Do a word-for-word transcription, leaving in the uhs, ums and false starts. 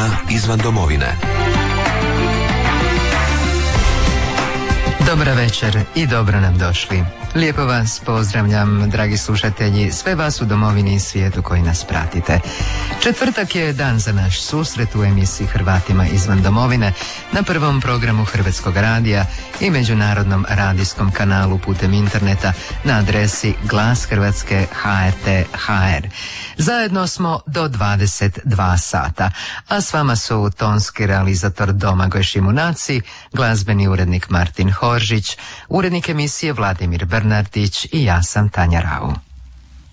Hrvatima izvan domovine. Dobra večer i dobro nam došli. Lijepo vas pozdravljam, dragi slušatelji, sve vas u domovini i svijetu koji nas pratite. Četvrtak je dan za naš susret u emisiji Hrvatima izvan domovine na prvom programu Hrvatskog radija i međunarodnom radijskom kanalu putem interneta na adresi Glas Hrvatske H R T H R. Zajedno smo do dvadeset dva sata, a s vama su tonski realizator Domagoj Šimunaci, glazbeni urednik Martin Horžić, urednik emisije Vladimir Bernardić i ja sam Tanja Rau.